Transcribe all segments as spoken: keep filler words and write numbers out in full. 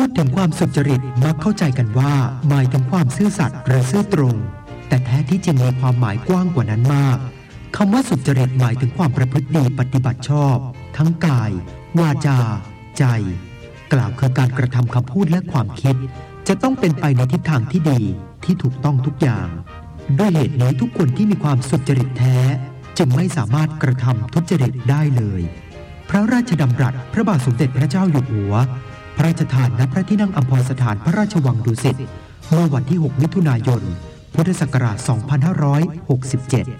ดถึงความสุจริตมักเข้าใจกันว่าหมายถึงความซื่อสัตย์หรือซื่อตรงแต่แท้ที่จริงมีความหมายกว้างกว่านั้นมากคำว่าสุจริตหมายถึงความประพฤติดีปฏิบัติชอบทั้งกายวาจาใจกล่าวคือการกระทำคำพูดและความคิดจะต้องเป็นไปในทิศทางที่ดีที่ถูกต้องทุกอย่างด้วยเหตุนี้ทุกคนที่มีความสุจริตแท้จึงไม่สามารถกระทำทุจริตได้เลยพระราชดำรัสพระบาทสมเด็จพระเจ้าอยู่หัวพระราชทานณพระที่นั่งอัมพรสถานพระราชวังดุสิตเมื่อวันที่หกมิถุนายนพุทธศักราชสองพันห้าร้อยหกสิบเจ็ด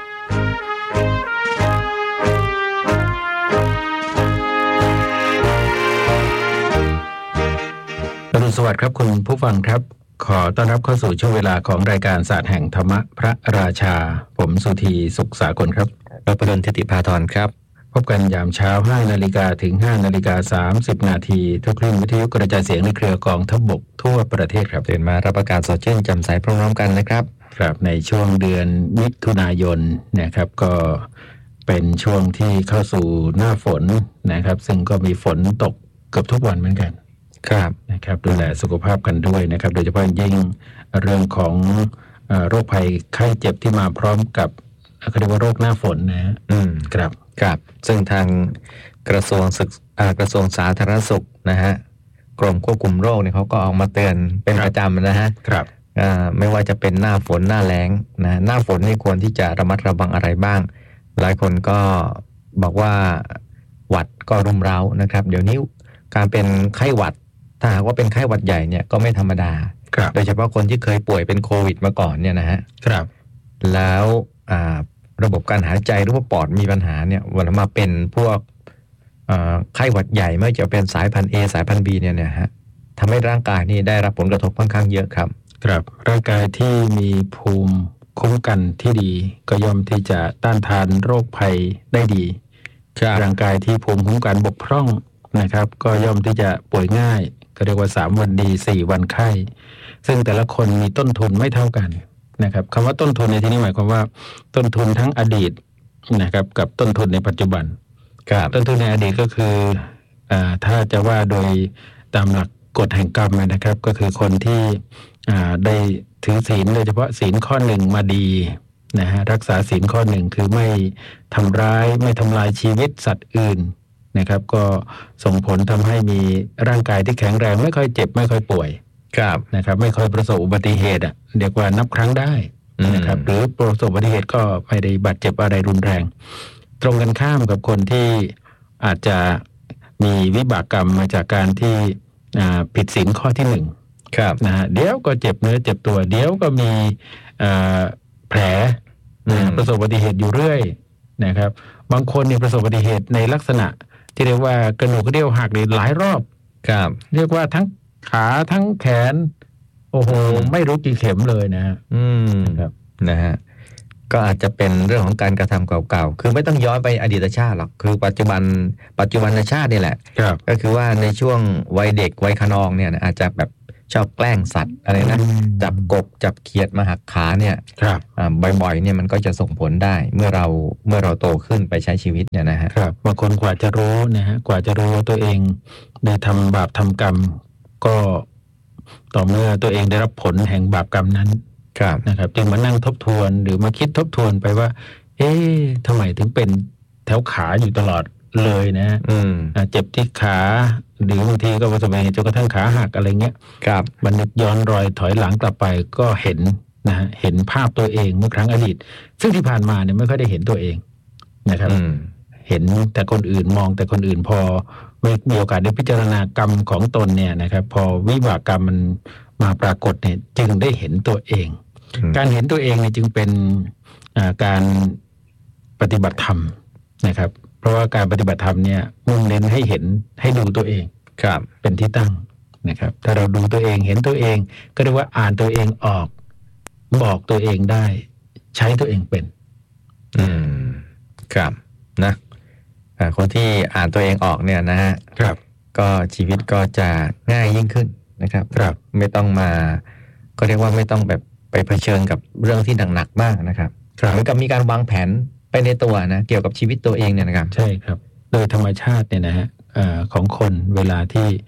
อรุณสวัสดิ์ครับคุณผู้ฟังครับขอต้อนรับเข้าสู่ช่วงเวลาของรายการศาสตร์แห่งธรรมะพระราชาผมสุธีสุขสากลครับและประดลทิติภาธรครับพบกันยามเช้า ห้านาฬิกา ถึง ห้านาฬิกาสามสิบ นาทีทุกคลื่นวิทยุกระจายเสียงในเครือกองทัพบกทั่วประเทศครับตื่นมารับอากาศสดชื่นแจ่มใสพร้อมๆกันนะครับครับในช่วงเดือนมิถุนายนนะครับก็เป็นช่วงที่เข้าสู่หน้าฝนนะครับซึ่งก็มีฝนตกเกือบทุกวันเหมือนกันครับนะครับดูแลสุขภาพกันด้วยนะครับโดยเฉพาะยิ่งเรื่องของเอ่อโรคภัยไข้เจ็บที่มาพร้อมกับเขาเรียกว่าโรคหน้าฝนนะอืมครับครับซึ่งทางกระทรวงศึกษากระทรวงสาธารณสุขนะฮะกรมควบคุมโรคเนี่ยเขาก็ออกมาเตือนเป็นประจำนะฮะครับอ่าไม่ว่าจะเป็นหน้าฝนหน้าแล้งนะหน้าฝนนี่ควรที่จะระมัดระวังอะไรบ้างหลายคนก็บอกว่าหวัดก็รุมเร้านะครับเดี๋ยวนี้การเป็นไข้หวัดถ้าหากว่าเป็นไข้หวัดใหญ่เนี่ยก็ไม่ธรรมดาโดยเฉพาะคนที่เคยป่วยเป็นโควิดมาก่อนเนี่ยนะฮะครับแล้วอ่าระบบการหายใจหรือว่าปอดมีปัญหาเนี่ยวันมาเป็นพวกไข้หวัดใหญ่ไม่ว่าจะเป็นสายพันธุ์ A สายพันธุ์ B เนี่ยนะฮะทำให้ร่างกายนี่ได้รับผลกระทบค่อนข้างเยอะครับครับร่างกายที่มีภูมิคุ้มกันที่ดีก็ย่อมที่จะต้านทานโรคภัยได้ดีร่างกายที่ภูมิคุ้มกันบกพร่องนะครับก็ย่อมที่จะป่วยง่ายก็เรียกว่าสามวันดีสี่วันไข้ซึ่งแต่ละคนมีต้นทุนไม่เท่ากันนะครับคำว่าต้นทุนในที่นี้หมายความว่าต้นทุนทั้งอดีตนะครับกับต้นทุนในปัจจุบันต้นทุนในอดีตก็คืออ่าถ้าจะว่าโดยตามหลักกฎแห่งกรรมนะครับก็คือคนที่อ่าได้ถือศีลโดยเฉพาะศีลข้อหนึ่งมาดีนะฮะรักษาศีลข้อหนึ่งคือไม่ทำร้ายไม่ทำลายชีวิตสัตว์อื่นนะครับก็ส่งผลทำให้มีร่างกายที่แข็งแรงไม่ค่อยเจ็บไม่ค่อยป่วยครับนะครับไม่ค่อยประสบอุบัติเหตุอ่ะเรียกว่านับครั้งได้นะครับหรือประสบอุบัติเหตุก็ไม่ได้บาดเจ็บอะไรรุนแรงตรงกันข้ามกับคนที่อาจจะมีวิบากกรรมมาจากการที่ผิดศีลข้อที่หนึ่งครับนะฮะเดี๋ยวก็เจ็บเนื้อเจ็บตัวเดี๋ยวก็มีแผลประสบอุบัติเหตุอยู่เรื่อยนะครับบางคนเนี่ยประสบอุบัติเหตุในลักษณะที่เรียกว่ากระดูกกระเดี่ยวหักหลายรอบครับเรียกว่าทั้งขาทั้งแขนโอ้โหไม่รู้กี่เข็มเลยนะฮะอืมครับนะฮะก็อาจจะเป็นเรื่องของการกระทำเก่าๆคือไม่ต้องย้อนไปอดีตชาติหรอกคือปัจจุบันปัจจุบันชาตินี่แหละก็คือว่าในช่วงวัยเด็กวัยขนองเนี่ยอาจจะแบบชอบแกล้งสัตว์อะไรนะจับกบจับเขียดมาหักขาเนี่ยบ่อยๆเนี่ยมันก็จะส่งผลได้เมื่อเราเมื่อเราโตขึ้นไปใช้ชีวิตเนี่ยนะฮะครับบางคนกว่าจะรู้นะฮะกว่าจะรู้ว่าตัวเองได้ทำบาปทำกรรมก็ต่อเมื่อตัวเองได้รับผลแห่งบาปกรรมนั้นนะครับจึงมานั่งทบทวนหรือมาคิดทบทวนไปว่าเอ๊ะทำไมถึงเป็นแถวขาอยู่ตลอดเลยนะเจ็บที่ขาหรือบางทีก็ประสบเหตุจนกระทั่งขาหักอะไรเงี้ยครับบันทึกย้อนรอยถอยหลังกลับไปก็เห็นนะฮะเห็นภาพตัวเองเมื่อครั้งอดีตซึ่งที่ผ่านมาเนี่ยไม่ค่อยได้เห็นตัวเองนะครับเห็นแต่คนอื่นมองแต่คนอื่นพอไม่มีโอกาสได้พิจารณากรรมของตนเนี่ยนะครับพอวิบากกรรมมันมาปรากฏเนี่ยจึงได้เห็นตัวเองการเห็นตัวเองเนี่ยจึงเป็นการปฏิบัติธรรมนะครับเพราะว่าการปฏิบัติธรรมเนี่ยมุ่งเน้นให้เห็นให้ดูตัวเองครับเป็นที่ตั้งนะครับถ้าเราดูตัวเองเห็นตัวเองก็เรียกว่าอ่านตัวเองออกบอกตัวเองได้ใช้ตัวเองเป็นอืมครับนะคนที่อ่านตัวเองออกเนี่ยนะฮะครับก็ชีวิตก็จะง่ายยิ่งขึ้นนะครับครับไม่ต้องมาก็เรียกว่าไม่ต้องแบบไปเผชิญกับเรื่องที่หนักๆมากนะครับเหมือนกับมีการวางแผนไปในตัวนะเกี่ยวกับชีวิตตัวเองเนี่ยนะครับใช่ครับโดยธรรมชาติเนี่ยนะฮะของคนเวลาที่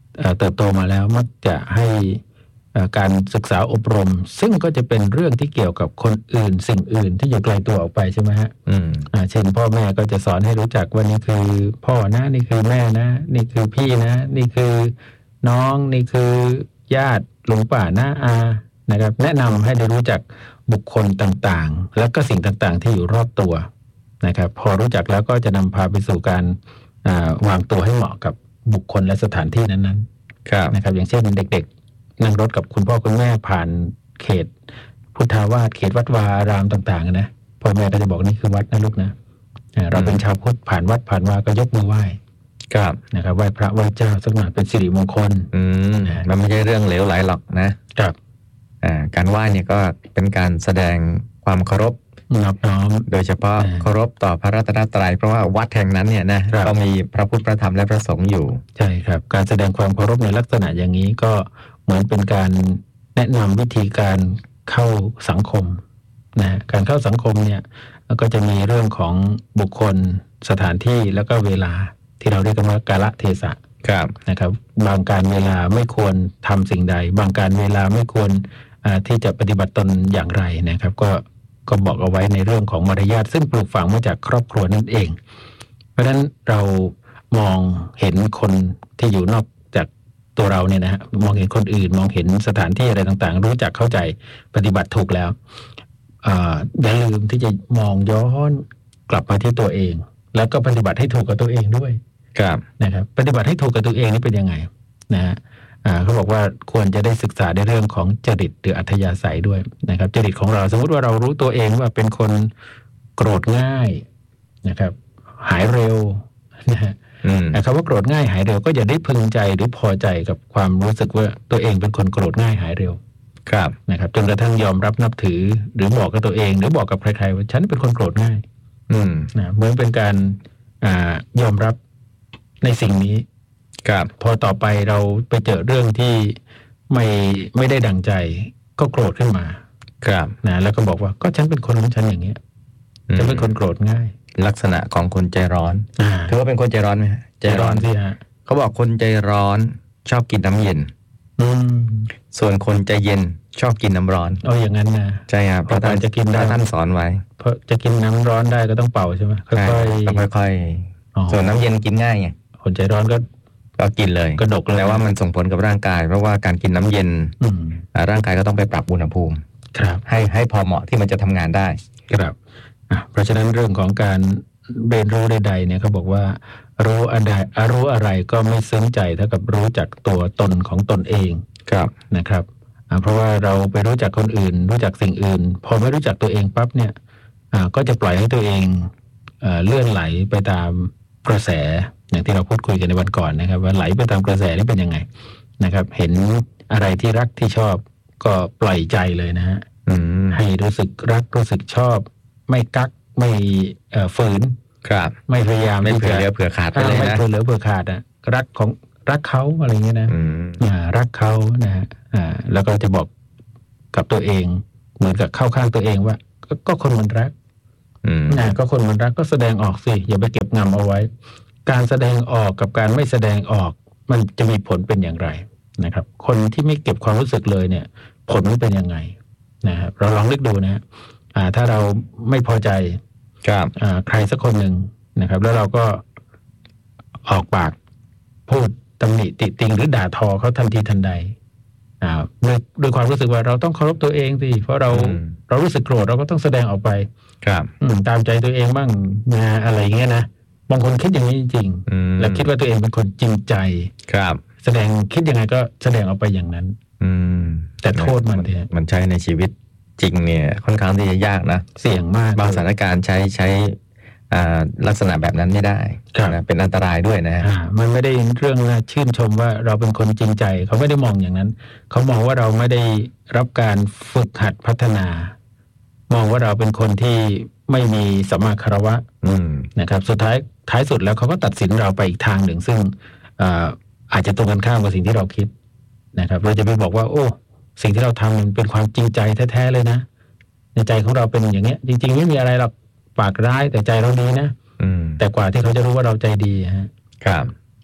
เติบโตมาแล้วมักจะให้การศึกษาอบรมซึ่งก็จะเป็นเรื่องที่เกี่ยวกับคนอื่นสิ่งอื่นที่อยู่ไกลตัวออกไปใช่ไหมฮะอืมอ่าเช่นพ่อแม่ก็จะสอนให้รู้จักว่านี่คือพ่อนะนี่คือแม่นะนี่คือพี่นะนี่คือน้องนี่คือญาติลุงป้าน้าอานะครับแนะนำให้ได้รู้จักบุคคลต่างๆแล้วก็สิ่งต่างๆที่อยู่รอบตัวนะครับพอรู้จักแล้วก็จะนำพาไปสู่การวางตัวให้เหมาะกับบุคคลและสถานที่นั้นๆนะครับอย่างเช่นเด็กๆนั่งรถกับคุณพ่อคุณแม่ผ่านเขตพุทธาวาสเขตวัดวาอารามต่างๆนะพ่อแม่ก็จะบอกนี่คือวัดนะลูกนะเราเป็นชาวพุทธผ่านวัดผ่านวาก็ยกมือไหว้ครับนะครับไหว้พระไหว้เจ้าสักหน่อยเป็นสิริมงคลอืมมันไม่ใช่เรื่องเหลวไหลหรอกนะครับอ่าการไหว้เนี่ยก็เป็นการแสดงความเคารพนอบน้อมโดยเฉพาะเคารพต่อพระรัตนตรัยเพราะว่าวัดแห่งนั้นเนี่ยนะก็มีพระพุทธพระธรรมและพระสงฆ์อยู่ใช่ครับการแสดงความเคารพในลักษณะอย่างนี้ก็เหมือนเป็นการแนะนำวิธีการเข้าสังคมนะการเข้าสังคมเนี่ยก็จะมีเรื่องของบุคคลสถานที่แล้วก็เวลาที่เราเรียกกันว่ากาลเทศะนะครับบางการเวลาไม่ควรทำสิ่งใดบางการเวลาไม่ควรที่จะปฏิบัติตนอย่างไรนะครับก็ก็บอกเอาไว้ในเรื่องของมารยาทซึ่งปลูกฝังมาจากครอบครัวนั่นเองเพราะฉะนั้นเรามองเห็นคนที่อยู่นอกจากตัวเราเนี่ยนะฮะมองเห็นคนอื่นมองเห็นสถานที่อะไรต่างๆรู้จักเข้าใจปฏิบัติถูกแล้วอย่าลืมที่จะมองย้อนกลับมาที่ตัวเองแล้วก็ปฏิบัติให้ถูกกับตัวเองด้วยนะครับปฏิบัติให้ถูกกับตัวเองนี่เป็นยังไงนะฮะเขาบอกว่าควรจะได้ศึกษาในเรื่องของจริตหรืออัธยาศัยด้วยนะครับจริตของเราสมมติว่าเรารู้ตัวเองว่าเป็นคนโกรธง่ายนะครับหายเร็วนะฮะคำว่าโกรธง่ายหายเร็วก็อย่าได้พึงใจหรือพอใจกับความรู้สึกว่าตัวเองเป็นคนโกรธง่ายหายเร็วครับนะครับจนกระทั่งยอมรับนับถือหรือบอกกับตัวเองหรือบอกกับใครๆว่าฉันเป็นคนโกรธง่ายอืมนะเหมือนเป็นการอ่ายอมรับในสิ่งนี้ครับพอต่อไปเราไปเจอเรื่องที่ไม่ไม่ได้ดังใจก็โกรธขึ้นมาครับนะแล้วก็บอกว่าก็ฉันเป็นคนของฉันอย่างเงี้ยฉันเป็นคนโกรธง่ายลักษณะของคนใจร้อนถือว่าเป็นคนใจร้อนไหมใจร้อนสิฮะเขาบอกคนใจร้อนชอบกินน้ำเย็นส่วนคนใจเย็นชอบกินน้ำร้อนอ๋ออย่างนั้นนะใช่ครับพระท่านจะกินได้ท่านสอนไว้เพราะจะกินน้ำร้อนได้ก็ต้องเป่าใช่ไหมค่อยๆค่อยๆส่วนน้ำเย็นกินง่ายไงคนใจร้อนก็ก็กินเลยกระดกเลยแต่ว่ามันส่งผลกับร่างกายเพราะว่าการกินน้ำเย็นร่างกายก็ต้องไปปรับอุณหภูมิครับให้ให้พอเหมาะที่มันจะทำงานได้ครับเพราะฉะนั้นเรื่องของการเรียนรู้ใดๆเนี่ยเขาบอกว่ารู้อะไรรู้อะไรก็ไม่ซึ้งใจเท่ากับรู้จักตัวตนของตนเองครับนะครับเพราะว่าเราไปรู้จักคนอื่นรู้จักสิ่งอื่นพอไม่รู้จักตัวเองปั๊บเนี่ยก็จะปล่อยให้ตัวเองเลื่อนไหลไปตามกระแสอย่างที่เราพูดคุยกันในวันก่อนนะครับว่าไหลไปตามกระแสนี่เป็นยังไงนะครับเห็นอะไรที่รักที่ชอบก็ปล่อยใจเลยนะฮะให้รู้สึกรักรู้สึกชอบไม่กักไม่ฝืนครับไม่พยายามไม่เผื่อเหลือเผื่อขาดไปเลยนะไม่เผื่อเหลือเผื่อขาดอ่ะรักของรักเขาอะไรเงี้ยนะรักเขานะฮะแล้วก็จะบอกกับตัวเองเหมือนกับเข้าข้างตัวเองว่าก็คนมันรักนะก็คนมันรักก็แสดงออกสิอย่าไปเก็บงำเอาไว้การแสดงออกกับการไม่แสดงออกมันจะมีผลเป็นอย่างไรนะครับคนที่ไม่เก็บความรู้สึกเลยเนี่ยผลมันเป็นยังไงนะครับเราลองนึกดูนะอ่าถ้าเราไม่พอใจครับอ่าใครสักคนหนึ่งนะครับแล้วเราก็ออกปากพูดตำหนิติติงหรือด่าทอเขาทันทีทันใดอ่าด้วยด้วยความรู้สึกว่าเราต้องเคารพตัวเองสิเพราะเราเรารู้สึกโกรธเราก็ต้องแสดงออกไปครับตามใจตัวเองบ้างนะอะไรเงี้ยนะบางคนคิดอย่างนี้จริงๆและคิดว่าตัวเองเป็นคนจริงใจครับแสดงคิดยังไงก็แสดงออกไปอย่างนั้นอืมแต่โทษมันเนี่ยมันใช้ในชีวิตจริงเนี่ยค่อนข้างที่จะยากนะเสี่ยงมากบางสถานการณ์ใช้ใช้ลักษณะแบบนั้นไม่ได้นะเป็นอันตรายด้วยนะฮะมันไม่ได้เรื่องน่าชื่นชมว่าเราเป็นคนจริงใจเขาไม่ได้มองอย่างนั้นเขามองว่าเราไม่ได้รับการฝึกหัดพัฒนามองว่าเราเป็นคนที่ไม่มีสัมมาคารวะนะครับสุดท้ายท้ายสุดแล้วเขาก็ตัดสินเราไปอีกทางหนึ่งซึ่งอาจจะตรงกันข้ามกับสิ่งที่เราคิดนะครับเราจะไปบอกว่าโอ้สิ่งที่เราทำมันเป็นความจริงใจแท้ๆเลยนะในใจของเราเป็นอย่างเงี้ยจริงๆไม่มีอะไรหรอกปากร้ายแต่ใจเราดีนะแต่กว่าที่เขาจะรู้ว่าเราใจดีฮะครับ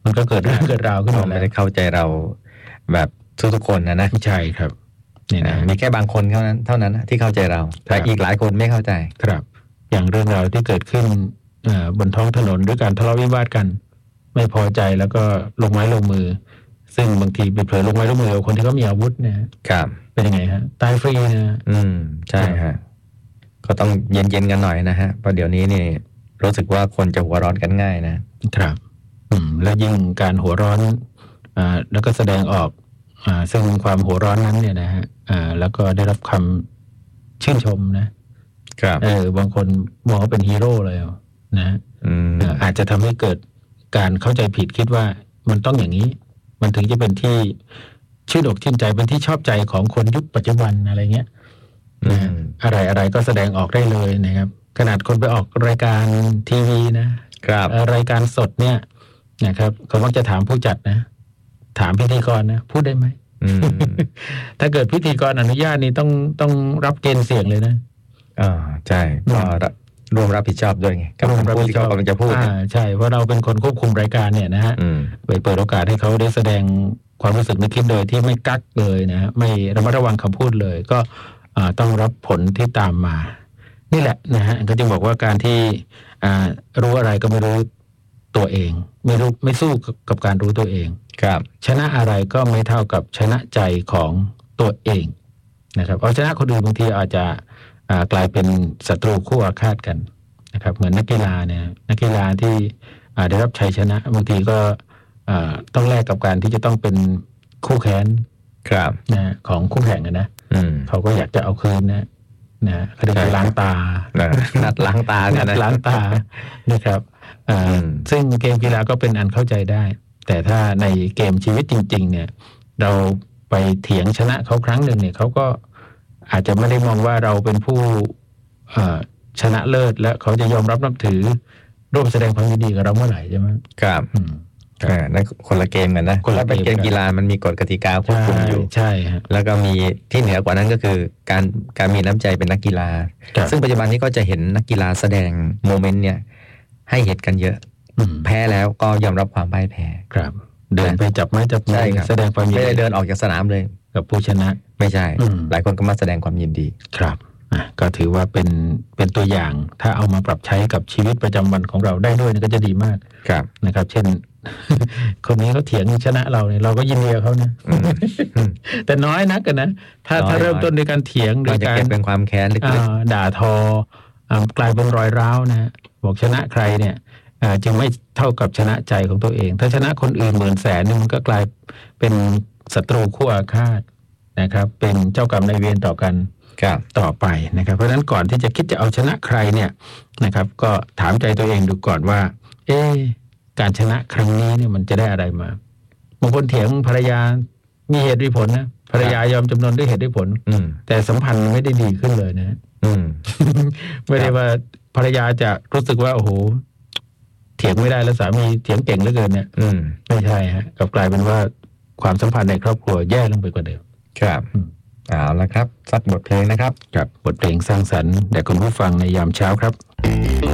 มันก็เกิดเรื่องเกิดราวขึ้นมาไม่ได้เข้าใจเราแบบทุกๆคนนะนะใช่ครับนี่นะมีแค่บางคนเท่านั้นเท่านั้นที่เข้าใจเราแต่อีกหลายคนไม่เข้าใจครับอย่างเรื่องราวที่เกิดขึ้นบนท้องถนนด้วยการทะเลาะวิวาทกันไม่พอใจแล้วก็ลงไม้ลงมือซึ่งบางทีไปเผลอลงไม้ลงมือกับคนที่เขามีอาวุธนะครับเป็นยังไงฮะตายฟรีนะอืมใช่ฮะก็ต้องเย็นๆกันหน่อยนะฮะเพราะเดี๋ยวนี้นี่รู้สึกว่าคนจะหัวร้อนกันง่ายนะครับอืมแล้วยิ่งการหัวร้อนอ่าแล้วก็แสดงออกอ่าซึ่งความหัวร้อนนั้นเนี่ยนะฮะอ่าแล้วก็ได้รับคำชื่นชมนะครับเออบางคนมองว่าเป็นฮีโร่เลยนะอืมอาจจะทำให้เกิดการเข้าใจผิดคิดว่ามันต้องอย่างนี้มันถึงจะเป็นที่ชื่นอกชื่นใจเป็นที่ชอบใจของคนยุคปัจจุบันอะไรเงี้ยนะอะไรอะไรก็แสดงออกได้เลยนะครับขนาดคนไปออกรายการทีวีนะครับรายการสดเนี่ยนะครับเขามักจะถามผู้จัดนะถามพิธีกรนะพูดได้ไหม ถ้าเกิดพิธีกรอนุญาตนี่ต้องต้องรับเกณฑ์เสียงเลยนะอ่าใช่ก็ร่วมรับผิดชอบด้วยไงกับผู้ที่เขากำลังจะพูดอ่าใช่เพราะเราเป็นคนควบคุมรายการเนี่ยนะฮะไปเปิดโอกาสให้เขาได้แสดงความรู้สึกนึกคิดโดยที่ไม่กักเลยนะไม่ระมัดระวังคำพูดเลยก็ต้องรับผลที่ตามมานี่แหละนะฮะก็จึงบอกว่าการที่รู้อะไรก็ไม่รู้ตัวเองไม่รู้ไม่สู้กับการรู้ตัวเองครับชนะอะไรก็ไม่เท่ากับชนะใจของตัวเองนะครับเอาชนะคนอื่นบางทีอาจจะกลายเป็นศัตรูคู่อาฆาตกันนะครับเหมือนนักกีฬาเนี่ยนักกีฬาที่ได้รับชัยชนะบางทีก็ต้องแลกกับการที่จะต้องเป็นคู่แข่งครับนะของคู่แข่งนะเขาก็อยากจะเอาคืนนะนะเขาเรียกล้างตานัดล้างตานัดล้างตานะครับซึ่งเกมกีฬาก็เป็นอันเข้าใจได้แต่ถ้าในเกมชีวิตจริงๆเนี่ยเราไปเถียงชนะเขาครั้งหนึ่งเนี่ยเขาก็อาจจะไม่ได้มองว่าเราเป็นผู้ชนะเลิศและเขาจะยอมรับนับถือร่วมแสดงความยินดีกับเราเมื่อไหร่ใช่ไหมครับอ่านั่นคนละเกมกันนะคนละเป็นเกมกีฬามันมีกฎกติกาควบคุมอยู่ใช่แล้วก็มีที่เหนือกว่านั้นก็คือการการมีน้ำใจเป็นนักกีฬาซึ่งปัจจุบันนี้ก็จะเห็นนักกีฬาแสดงโมเมนต์เนี่ยให้เห็นกันเยอะแพ้แล้วก็ยอมรับความพ่ายแพ้ครับเดินไปจับไม้จับมือแสดงความยินดีไม่ได้เดินออกจากสนามเลยกับผู้ชนะไม่ใช่หลายคนก็มาแสดงความยินดีครับก็ถือว่าเป็นเป็นตัวอย่างถ้าเอามาปรับใช้กับชีวิตประจำวันของเราได้ด้วยก็จะดีมากครับนะครับ เช่น คนนี้เขาเถียงชนะเราเนี่ยเราก็ยินดีกับเขานะแต่น้อยนักกันนะถ้าถ้าเริ่มต้นด้วยการเถียงโดยการเป็นความแค้นด่าทอกลายเป็นรอยร้าวนะบอกชนะใครเนี่ยจึงไม่เท่ากับชนะใจของตัวเองถ้าชนะคนอื่นหมื่นแสนนี่มันก็กลายเป็นศัตรูคู่อาฆาตนะครับเป็นเจ้ากรรมนายเวรต่อกันต่อไปนะครับเพราะฉะนั้นก่อนที่จะคิดจะเอาชนะใครเนี่ยนะครับก็ถามใจตัวเองดูก่อนว่าเอ๊ะการชนะครั้งนี้เนี่ยมันจะได้อะไรมาบางคนเถียงภรรยามีเหตุมีผลนะภรรยายอมจำนนด้วยเหตุด้วยผลแต่สัมพันธ์ไม่ได้ดีขึ้นเลยนะไม่ได้ว่าภรรยาจะรู้สึกว่าโอ้โหเถียงไม่ได้แล้วสามีเถียงเก่งเหลือเกินเนี่ยไม่ใช่ฮะกลับกลายเป็นว่าความสัมพันธ์ในครอบครัวแย่ลงไปกว่าเดิมครับเอาละครับสักบทเพลงนะครับกับบทเพลงสร้างสรรค์แด่คุณผู้ฟังในยามเช้าครับ